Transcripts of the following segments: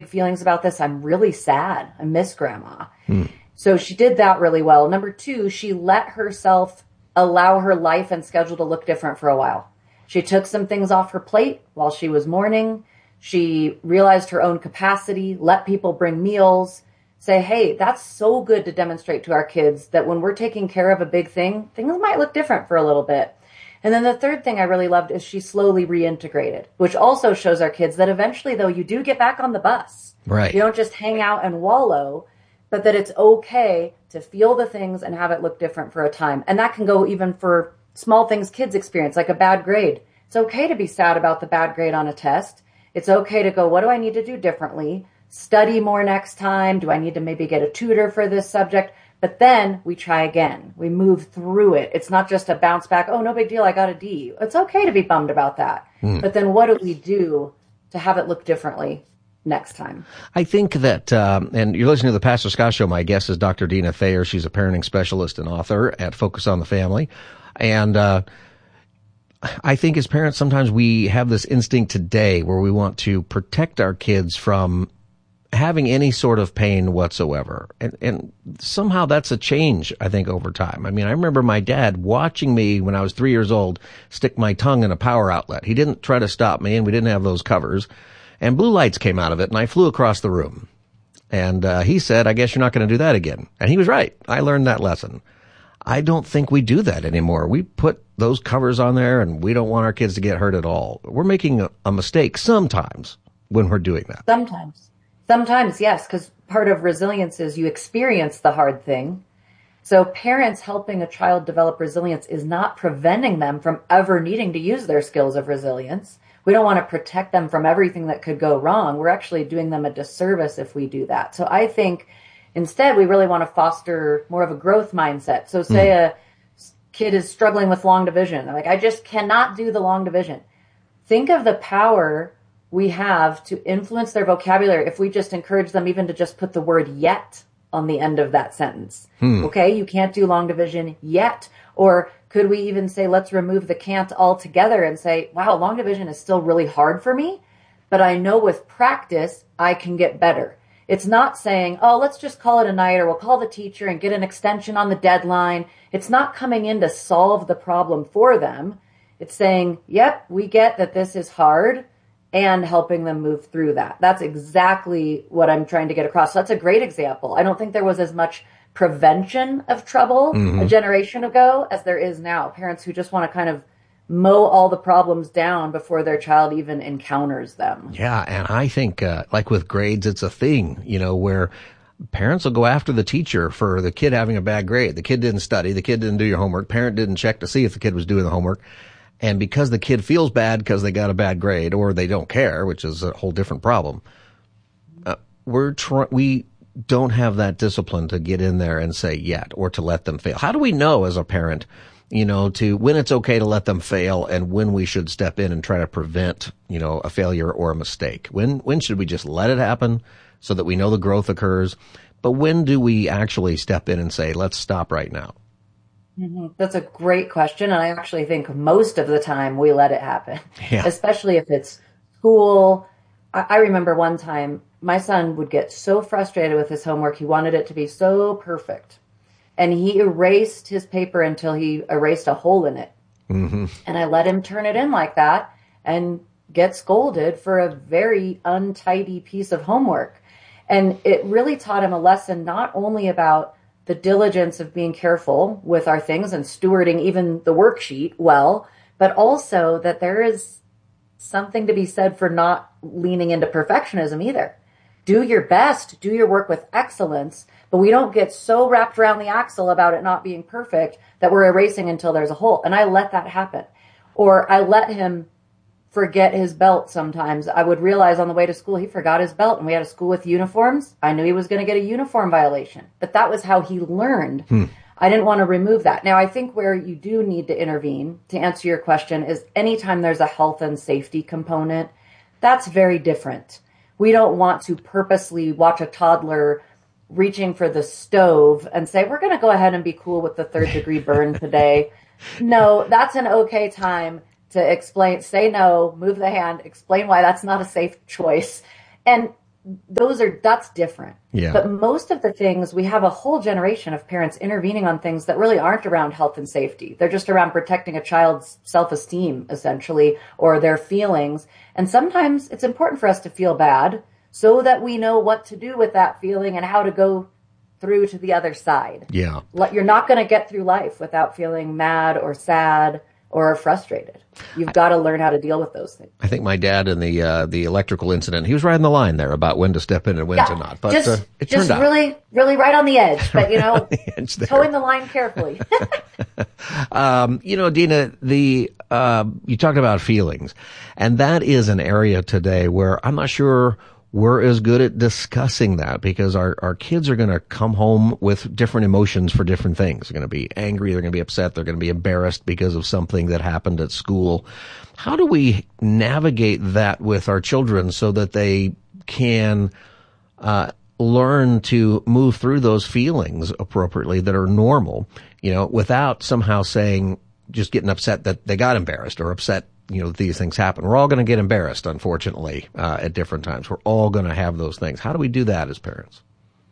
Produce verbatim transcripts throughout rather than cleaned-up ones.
feelings about this. I'm really sad. I miss grandma. Hmm. So she did that really well. Number two, she let herself allow her life and schedule to look different for a while. She took some things off her plate while she was mourning. She realized her own capacity, let people bring meals, say, hey, that's so good to demonstrate to our kids that when we're taking care of a big thing, things might look different for a little bit. And then the third thing I really loved is she slowly reintegrated, which also shows our kids that eventually, though, you do get back on the bus. Right. You don't just hang out and wallow, but that it's okay to feel the things and have it look different for a time. And that can go even for small things kids experience, like a bad grade. It's okay to be sad about the bad grade on a test. It's okay to go, what do I need to do differently? Study more next time. Do I need to maybe get a tutor for this subject? But then we try again. We move through it. It's not just a bounce back. Oh, no big deal. I got a D. It's okay to be bummed about that. Mm. But then what do we do to have it look differently next time? I think that, um, and you're listening to the Pastor Scott Show. My guest is Doctor Dina Thayer. She's a parenting specialist and author at Focus on the Family. And, uh, I think as parents, sometimes we have this instinct today where we want to protect our kids from having any sort of pain whatsoever. And, and somehow that's a change, I think, over time. I mean, I remember my dad watching me when I was three years old stick my tongue in a power outlet. He didn't try to stop me, and we didn't have those covers. And blue lights came out of it, and I flew across the room. And uh, he said, I guess you're not going to do that again. And he was right. I learned that lesson. I don't think we do that anymore. We put those covers on there, and we don't want our kids to get hurt at all. We're making a, a mistake sometimes when we're doing that. Sometimes. Sometimes, yes, because part of resilience is you experience the hard thing. So parents helping a child develop resilience is not preventing them from ever needing to use their skills of resilience. We don't want to protect them from everything that could go wrong. We're actually doing them a disservice if we do that. So I think instead, we really want to foster more of a growth mindset. So say mm. a kid is struggling with long division. They're like, I just cannot do the long division. Think of the power we have to influence their vocabulary if we just encourage them even to just put the word yet on the end of that sentence. Hmm. Okay, you can't do long division yet. Or could we even say, let's remove the can't altogether and say, wow, long division is still really hard for me, but I know with practice, I can get better. It's not saying, oh, let's just call it a night, or we'll call the teacher and get an extension on the deadline. It's not coming in to solve the problem for them. It's saying, yep, we get that this is hard, and helping them move through that. That's exactly what I'm trying to get across. So that's a great example. I don't think there was as much prevention of trouble mm-hmm. a generation ago as there is now. Parents who just want to kind of mow all the problems down before their child even encounters them. Yeah, and I think, uh, like with grades, it's a thing, you know, where parents will go after the teacher for the kid having a bad grade. The kid didn't study. The kid didn't do your homework. Parent didn't check to see if the kid was doing the homework. And because the kid feels bad because they got a bad grade, or they don't care, which is a whole different problem, uh, we're tr- we don't have that discipline to get in there and say yet, or to let them fail. How do we know as a parent, you know, to when it's okay to let them fail and when we should step in and try to prevent, you know, a failure or a mistake? When when should we just let it happen so that we know the growth occurs? But when do we actually step in and say, let's stop right now? Mm-hmm. That's a great question. And I actually think most of the time we let it happen, yeah. especially if it's school. I, I remember one time my son would get so frustrated with his homework. He wanted it to be so perfect. And he erased his paper until he erased a hole in it. Mm-hmm. And I let him turn it in like that and get scolded for a very untidy piece of homework. And it really taught him a lesson, not only about the diligence of being careful with our things and stewarding even the worksheet well, but also that there is something to be said for not leaning into perfectionism either. Do your best, do your work with excellence, but we don't get so wrapped around the axle about it not being perfect that we're erasing until there's a hole. And I let that happen. Or I let him forget his belt sometimes. I would realize on the way to school he forgot his belt, and we had a school with uniforms. I knew he was going to get a uniform violation, but that was how he learned. Hmm. I didn't want to remove that. Now, I think where you do need to intervene, to answer your question, is anytime there's a health and safety component. That's very different. We don't want to purposely watch a toddler reaching for the stove and say, we're going to go ahead and be cool with the third degree burn today. No, that's an okay time to explain, say no, move the hand, explain why that's not a safe choice. And those are, that's different. Yeah. But most of the things, we have a whole generation of parents intervening on things that really aren't around health and safety. They're just around protecting a child's self-esteem, essentially, or their feelings. And sometimes it's important for us to feel bad so that we know what to do with that feeling and how to go through to the other side. Yeah. You're not going to get through life without feeling mad or sad or frustrated. You've got to learn how to deal with those things. I think my dad in the uh, the electrical incident, he was right on the line there about when to step in and when yeah, to not. But just, uh, it just turned out. really, really right on the edge. But, you know, the towing the line carefully. um, you know, Dina, the uh, you talked about feelings. And that is an area today where I'm not sure we're as good at discussing that, because our, our kids are going to come home with different emotions for different things. They're going to be angry. They're going to be upset. They're going to be embarrassed because of something that happened at school. How do we navigate that with our children so that they can uh, learn to move through those feelings appropriately that are normal, you know, without somehow saying, just getting upset that they got embarrassed or upset, you know, these things happen. We're all going to get embarrassed, unfortunately, uh, at different times. We're all going to have those things. How do we do that as parents?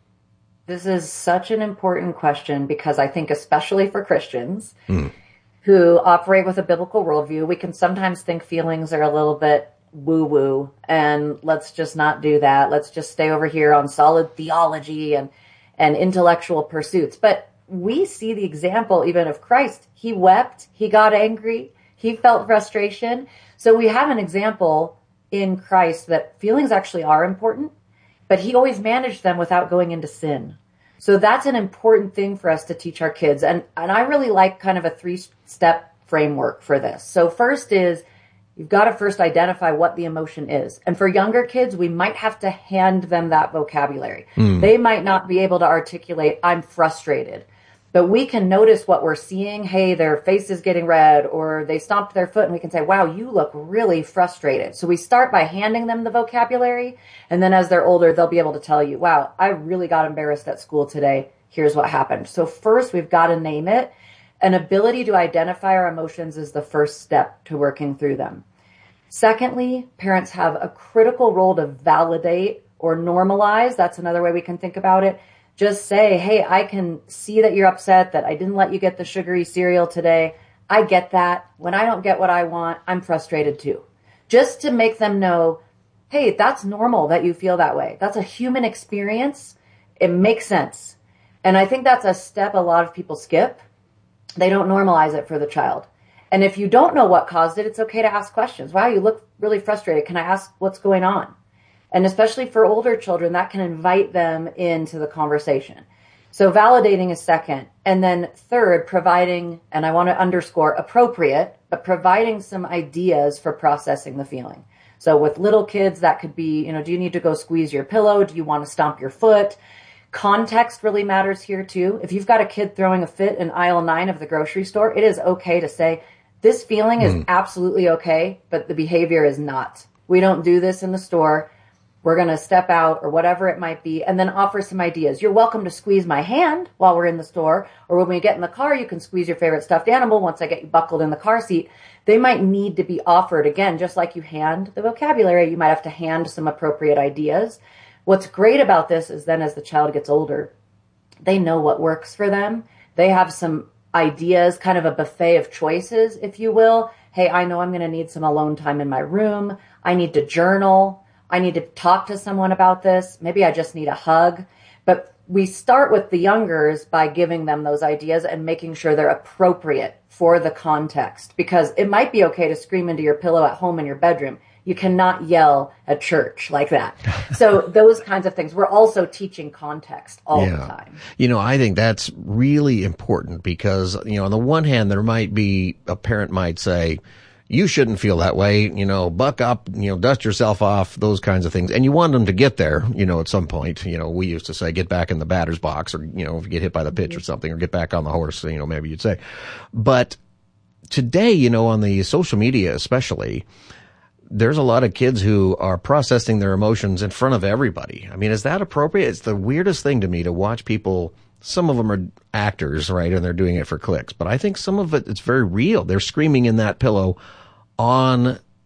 This is such an important question, because I think especially for Christians mm. who operate with a biblical worldview, we can sometimes think feelings are a little bit woo-woo, and let's just not do that. Let's just stay over here on solid theology and, and intellectual pursuits. But we see the example even of Christ. He wept. He got angry. He felt frustration. So we have an example in Christ that feelings actually are important, but he always managed them without going into sin. So that's an important thing for us to teach our kids. And, and I really like kind of a three-step framework for this. So first is, you've got to first identify what the emotion is. And for younger kids, we might have to hand them that vocabulary. Mm. They might not be able to articulate, I'm frustrated. But we can notice what we're seeing. Hey, their face is getting red, or they stomped their foot, and we can say, wow, you look really frustrated. So we start by handing them the vocabulary. And then as they're older, they'll be able to tell you, wow, I really got embarrassed at school today. Here's what happened. So first, we've got to name it. An ability to identify our emotions is the first step to working through them. Secondly, parents have a critical role to validate or normalize. That's another way we can think about it. Just say, hey, I can see that you're upset that I didn't let you get the sugary cereal today. I get that. When I don't get what I want, I'm frustrated too. Just to make them know, hey, that's normal that you feel that way. That's a human experience. It makes sense. And I think that's a step a lot of people skip. They don't normalize it for the child. And if you don't know what caused it, it's okay to ask questions. Wow, you look really frustrated. Can I ask what's going on? And especially for older children, that can invite them into the conversation. So validating is second. And then third, providing, and I want to underscore appropriate, but providing some ideas for processing the feeling. So with little kids, that could be, you know, do you need to go squeeze your pillow? Do you want to stomp your foot? Context really matters here too. If you've got a kid throwing a fit in aisle nine of the grocery store, it is okay to say, this feeling is mm. absolutely okay, but the behavior is not. We don't do this in the store. We're going to step out or whatever it might be, and then offer some ideas. You're welcome to squeeze my hand while we're in the store, or when we get in the car, you can squeeze your favorite stuffed animal once I get you buckled in the car seat. They might need to be offered. Again, just like you hand the vocabulary, you might have to hand some appropriate ideas. What's great about this is then as the child gets older, they know what works for them. They have some ideas, kind of a buffet of choices, if you will. Hey, I know I'm going to need some alone time in my room. I need to journal. I need to talk to someone about this. Maybe I just need a hug. But we start with the youngers by giving them those ideas and making sure they're appropriate for the context. Because it might be okay to scream into your pillow at home in your bedroom. You cannot yell at church like that. So those kinds of things. We're also teaching context all yeah. the time. You know, I think that's really important because, you know, on the one hand, there might be, a parent might say, you shouldn't feel that way, you know, buck up, you know, dust yourself off, those kinds of things. And you want them to get there, you know, at some point. You know, we used to say, get back in the batter's box, or, you know, if you get hit by the pitch or something, or get back on the horse, you know, maybe you'd say. But today, you know, on the social media especially, there's a lot of kids who are processing their emotions in front of everybody. I mean, is that appropriate? It's the weirdest thing to me to watch people. Some of them are actors, right? And they're doing it for clicks. But I think some of it, it's very real. They're screaming in that pillow on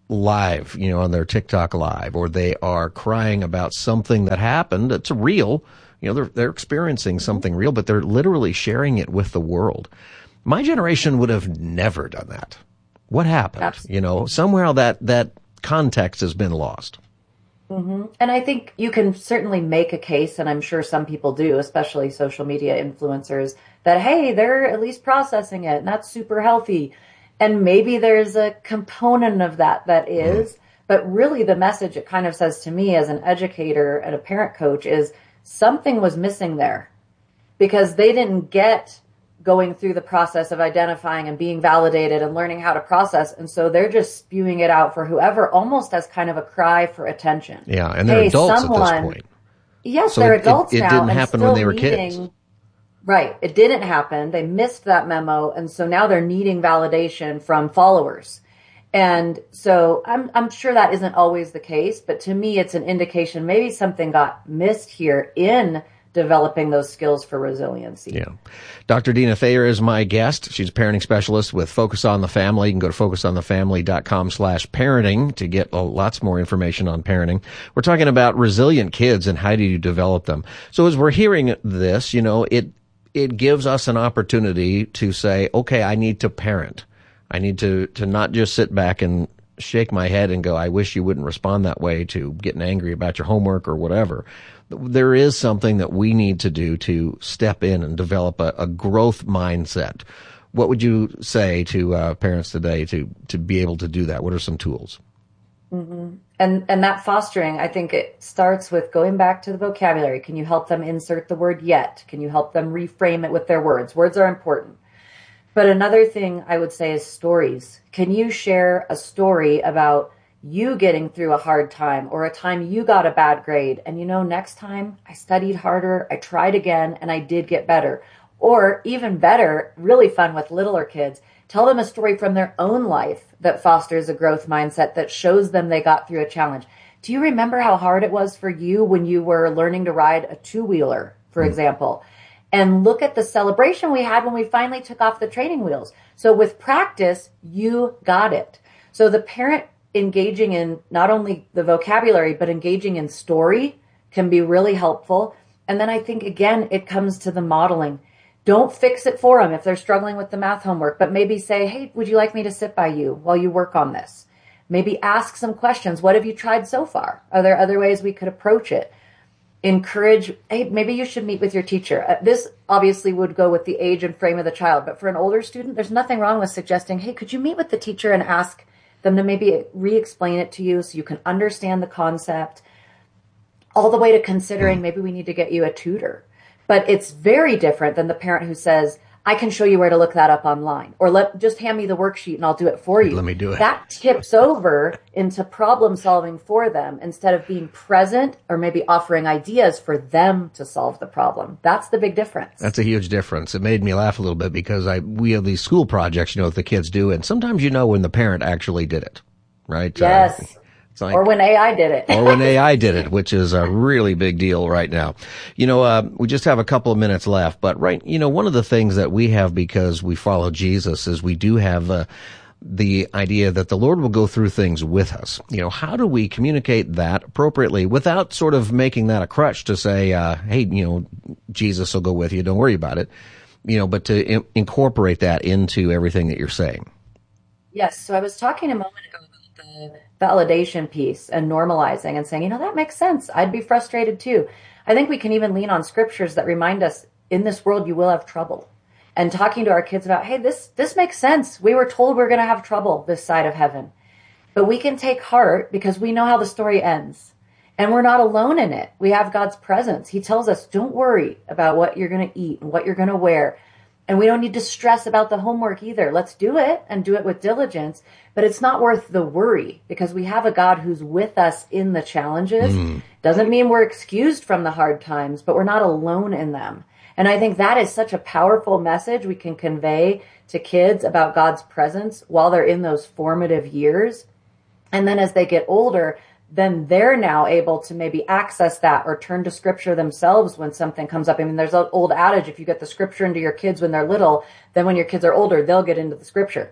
live, you know, on their TikTok live, or they are crying about something that happened that's real. You know, they're, they're experiencing something real, but they're literally sharing it with the world. My generation would have never done that. What happened? Absolutely. You know, somehow that, that context has been lost. Mm-hmm. And I think you can certainly make a case, and I'm sure some people do, especially social media influencers, that, hey, they're at least processing it, and that's super healthy. And maybe there's a component of that that is, mm-hmm. but really the message it kind of says to me as an educator and a parent coach is something was missing there, because they didn't get going through the process of identifying and being validated and learning how to process. And so they're just spewing it out for whoever, almost as kind of a cry for attention. Yeah, and they're hey, adults someone, at this point. Yes, so they're it, adults it, it now. It didn't happen when they were needing, kids. Right. It didn't happen. They missed that memo. And so now they're needing validation from followers. And so I'm, I'm sure that isn't always the case, but to me, it's an indication maybe something got missed here in developing those skills for resiliency. Yeah. Doctor Dina Thayer is my guest. She's a parenting specialist with Focus on the Family. You can go to focus on the family dot com slash parenting to get uh, lots more information on parenting. We're talking about resilient kids and how do you develop them. So as we're hearing this, you know, it, it gives us an opportunity to say, okay, I need to parent. I need to, to not just sit back and shake my head and go, I wish you wouldn't respond that way, to getting angry about your homework or whatever. There is something that we need to do to step in and develop a, a growth mindset. What would you say to uh, parents today to, to be able to do that? What are some tools? Mm-hmm. And and that fostering, I think it starts with going back to the vocabulary. Can you help them insert the word yet? Can you help them reframe it with their words? Words are important. But another thing I would say is stories. Can you share a story about you getting through a hard time or a time you got a bad grade? And you know, next time I studied harder, I tried again, and I did get better. Or even better, really fun with littler kids, tell them a story from their own life that fosters a growth mindset that shows them they got through a challenge. Do you remember how hard it was for you when you were learning to ride a two-wheeler, for example? And look at the celebration we had when we finally took off the training wheels. So with practice, you got it. So the parent engaging in not only the vocabulary, but engaging in story can be really helpful. And then I think, again, it comes to the modeling. Don't fix it for them if they're struggling with the math homework, but maybe say, hey, would you like me to sit by you while you work on this? Maybe ask some questions. What have you tried so far? Are there other ways we could approach it? Encourage, hey, maybe you should meet with your teacher. Uh, this obviously would go with the age and frame of the child, but for an older student, there's nothing wrong with suggesting, hey, could you meet with the teacher and ask them to maybe re-explain it to you so you can understand the concept, all the way to considering maybe we need to get you a tutor. But it's very different than the parent who says, I can show you where to look that up online, or let just hand me the worksheet and I'll do it for you. Let me do it. That tips over into problem solving for them instead of being present or maybe offering ideas for them to solve the problem. That's the big difference. That's a huge difference. It made me laugh a little bit because I we have these school projects, you know, that the kids do, and sometimes you know when the parent actually did it, right? Yes. Uh, Like, or when A I did it. or when A I did it, which is a really big deal right now. You know, uh, we just have a couple of minutes left, but right, you know, one of the things that we have because we follow Jesus is we do have uh, the idea that the Lord will go through things with us. You know, how do we communicate that appropriately without sort of making that a crutch to say, uh, hey, you know, Jesus will go with you, don't worry about it, you know, but to in- incorporate that into everything that you're saying? Yes. So I was talking a moment ago about the validation piece and normalizing and saying, you know, that makes sense. I'd be frustrated too. I think we can even lean on scriptures that remind us in this world, you will have trouble. And talking to our kids about, hey, this, this makes sense. We were told we're going to have trouble this side of heaven, but we can take heart because we know how the story ends and we're not alone in it. We have God's presence. He tells us, don't worry about what you're going to eat and what you're going to wear. And we don't need to stress about the homework either. Let's do it and do it with diligence. But it's not worth the worry because we have a God who's with us in the challenges. Mm. Doesn't mean we're excused from the hard times, but we're not alone in them. And I think that is such a powerful message we can convey to kids about God's presence while they're in those formative years. And then as they get older, then they're now able to maybe access that or turn to scripture themselves when something comes up. I mean, there's an old adage, if you get the scripture into your kids when they're little, then when your kids are older, they'll get into the scripture.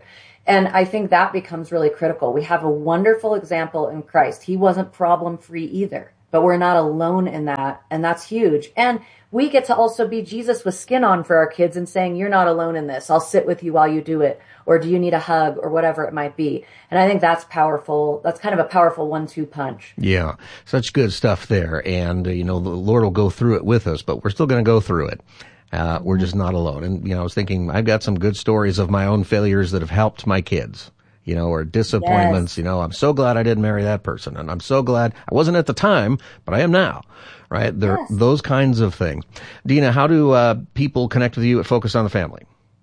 And I think that becomes really critical. We have a wonderful example in Christ. He wasn't problem-free either, but we're not alone in that. And that's huge. And we get to also be Jesus with skin on for our kids and saying, you're not alone in this. I'll sit with you while you do it. Or do you need a hug or whatever it might be? And I think that's powerful. That's kind of a powerful one two punch. Yeah, such good stuff there. And, uh, you know, the Lord will go through it with us, but we're still going to go through it. Uh, we're just not alone. And, you know, I was thinking, I've got some good stories of my own failures that have helped my kids, you know, or disappointments. Yes. You know, I'm so glad I didn't marry that person. And I'm so glad I wasn't at the time, but I am now, right? There, yes. Those kinds of things. Dina, how do uh, people connect with you at Focus on the Family?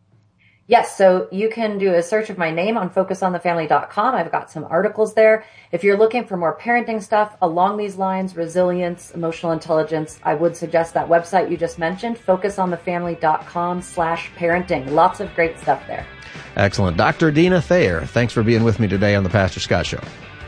Yes, so you can do a search of my name on focus on the family dot com. I've got some articles there. If you're looking for more parenting stuff along these lines, resilience, emotional intelligence, I would suggest that website you just mentioned, focus on the family dot com slash parenting. Lots of great stuff there. Excellent. Doctor Dina Thayer, thanks for being with me today on the Pastor Scott Show.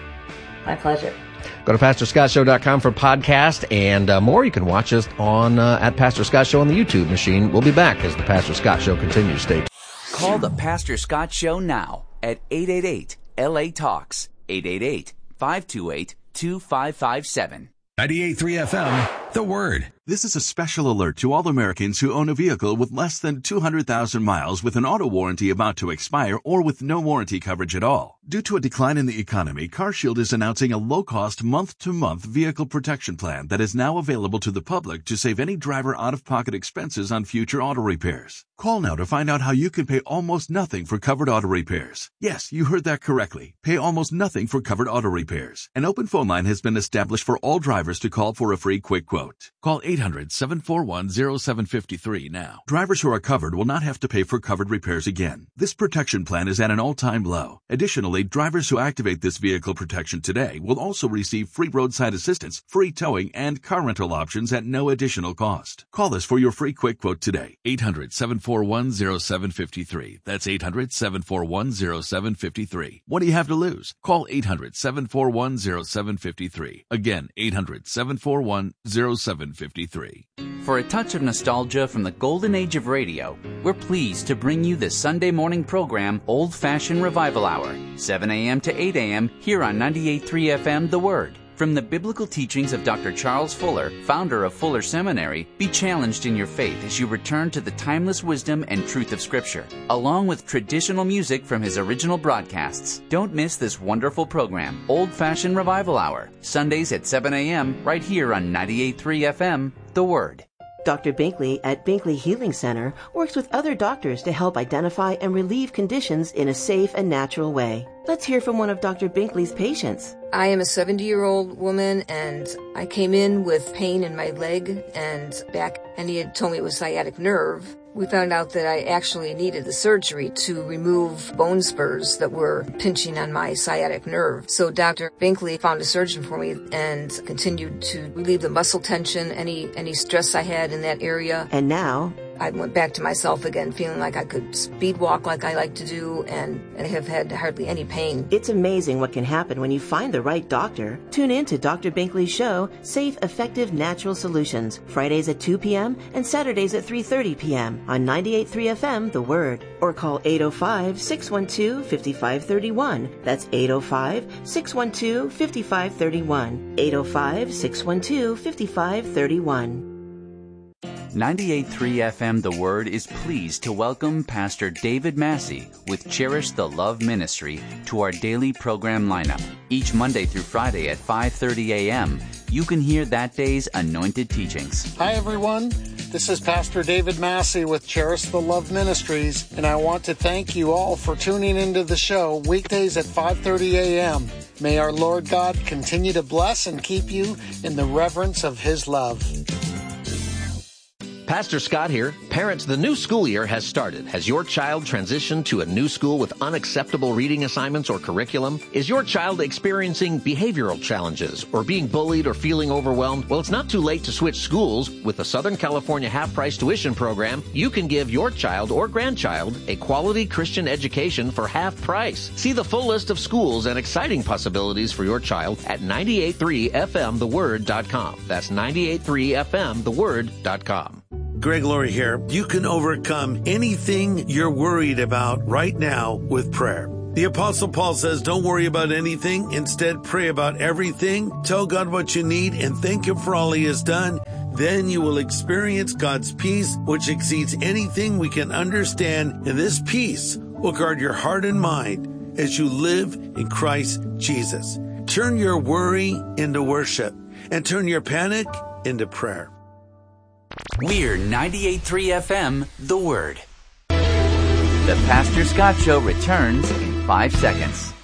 My pleasure. Go to pastor scott show dot com for podcast and uh, more. You can watch us on uh, at Pastor Scott Show on the YouTube machine. We'll be back as the Pastor Scott Show continues. Stay tuned. Call the Pastor Scott Show now at eight eight eight L A Talks, eight eight eight, five two eight, two five five seven. ninety-eight point three F M, The Word. This is a special alert to all Americans who own a vehicle with less than two hundred thousand miles with an auto warranty about to expire or with no warranty coverage at all. Due to a decline in the economy, CarShield is announcing a low-cost month-to-month vehicle protection plan that is now available to the public to save any driver out-of-pocket expenses on future auto repairs. Call now to find out how you can pay almost nothing for covered auto repairs. Yes, you heard that correctly. Pay almost nothing for covered auto repairs. An open phone line has been established for all drivers to call for a free quick quote. Call eight hundred, seven four one, zero seven five three now. Drivers who are covered will not have to pay for covered repairs again. This protection plan is at an all-time low. Additionally, drivers who activate this vehicle protection today will also receive free roadside assistance, free towing, and car rental options at no additional cost. Call us for your free quick quote today. eight hundred, seven four one, zero seven five three. That's eight hundred, seven four one, zero seven five three. What do you have to lose? Call eight hundred, seven four one, zero seven five three. Again, eight hundred, seven four one, zero seven five three. For a touch of nostalgia from the golden age of radio, we're pleased to bring you the Sunday morning program Old Fashioned Revival Hour, seven a.m. to eight a.m. here on ninety-eight point three F M The Word. From the biblical teachings of Doctor Charles Fuller, founder of Fuller Seminary, be challenged in your faith as you return to the timeless wisdom and truth of Scripture, along with traditional music from his original broadcasts. Don't miss this wonderful program, Old Fashioned Revival Hour, Sundays at seven a.m. right here on ninety-eight point three F M The Word. Doctor Binkley at Binkley Healing Center works with other doctors to help identify and relieve conditions in a safe and natural way. Let's hear from one of Doctor Binkley's patients. I am a seventy-year-old woman, and I came in with pain in my leg and back, and he had told me it was sciatic nerve. We found out that I actually needed the surgery to remove bone spurs that were pinching on my sciatic nerve. So Doctor Binkley found a surgeon for me and continued to relieve the muscle tension, any any stress I had in that area. And now I went back to myself again, feeling like I could speed walk like I like to do, and I have had hardly any pain. It's amazing what can happen when you find the right doctor. Tune in to Doctor Binkley's show, Safe, Effective, Natural Solutions, Fridays at two p.m. and Saturdays at three thirty p.m. on ninety-eight point three F M The Word. Or call eight oh five, six one two, five five three one. That's eight oh five, six one two, five five three one. eight oh five, six one two, five five three one. ninety-eight point three F M The Word is pleased to welcome Pastor David Massey with Cherish the Love Ministry to our daily program lineup. Each Monday through Friday at five thirty a.m., you can hear that day's anointed teachings. Hi, everyone. This is Pastor David Massey with Cherish the Love Ministries, and I want to thank you all for tuning into the show weekdays at five thirty a.m. May our Lord God continue to bless and keep you in the reverence of His love. Pastor Scott here. Parents, the new school year has started. Has your child transitioned to a new school with unacceptable reading assignments or curriculum? Is your child experiencing behavioral challenges or being bullied or feeling overwhelmed? Well, it's not too late to switch schools. With the Southern California half-price tuition program, you can give your child or grandchild a quality Christian education for half price. See the full list of schools and exciting possibilities for your child at ninety-eight point three F M the word dot com. That's ninety-eight point three F M the word dot com. Greg Laurie here. You can overcome anything you're worried about right now with prayer. The Apostle Paul says, don't worry about anything. Instead, pray about everything. Tell God what you need and thank Him for all He has done. Then you will experience God's peace, which exceeds anything we can understand. And this peace will guard your heart and mind as you live in Christ Jesus. Turn your worry into worship and turn your panic into prayer. We're ninety-eight point three F M, The Word. The Pastor Scott Show returns in five seconds.